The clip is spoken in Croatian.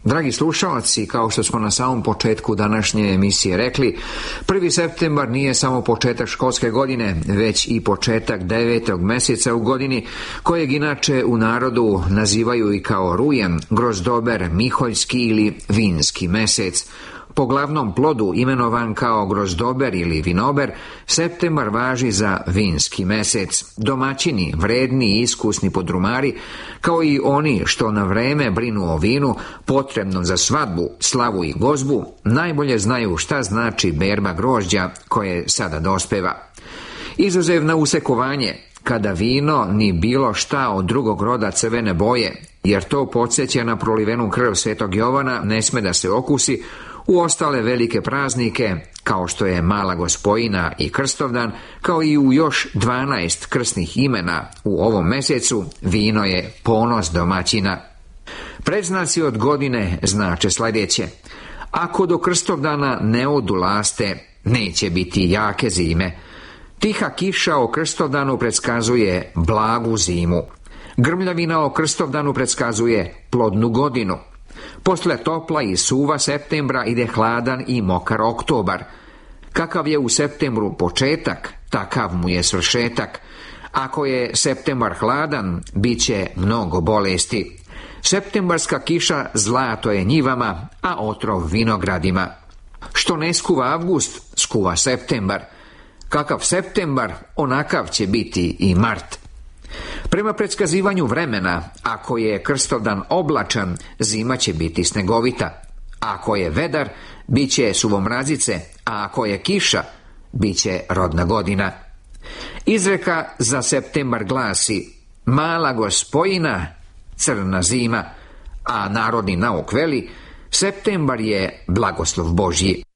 Dragi slušalci, kao što smo na samom početku današnje emisije rekli, 1. septembar nije samo početak školske godine, već i početak 9. mjeseca u godini, kojeg inače u narodu nazivaju i kao rujan, grozdober, miholjski ili vinski mesec. Po glavnom plodu, imenovan kao grozdober ili vinober, septembar važi za vinski mesec. Domaćini, vredni i iskusni podrumari, kao i oni što na vreme brinu o vinu, potrebnom za svadbu, slavu i gozbu, najbolje znaju šta znači berba grožđa koje sada dospeva. Izuzev na usekovanje, kada vino ni bilo šta od drugog roda crvene boje, jer to podsjeća na prolivenu krv Svetog Jovana, ne sme da se okusi, u ostale velike praznike, kao što je Mala Gospojina i Krstovdan, kao i u još 12 krsnih imena u ovom mesecu, vino je ponos domaćina. Predznaci od godine znače sljedeće: ako do Krstovdana ne odu laste, neće biti jake zime. Tiha kiša o Krstovdanu predskazuje blagu zimu. Grmljavina o Krstovdanu predskazuje plodnu godinu. Posle topla i suva septembra ide hladan i mokar oktobar. Kakav je u septembru početak, takav mu je svršetak. Ako je septembar hladan, bit će mnogo bolesti. Septembarska kiša zlato je njivama, a otrov vinogradima. Što ne skuva avgust, skuva septembar. Kakav septembar, onakav će biti i mart. Prema predskazivanju vremena, ako je Krstovdan oblačan, zima će biti snegovita. Ako je vedar, bit će suvomrazice, a ako je kiša, bit će rodna godina. Izreka za septembar glasi: Mala Gospojina, crna zima, a narodni nauk veli: septembar je blagoslov Božji.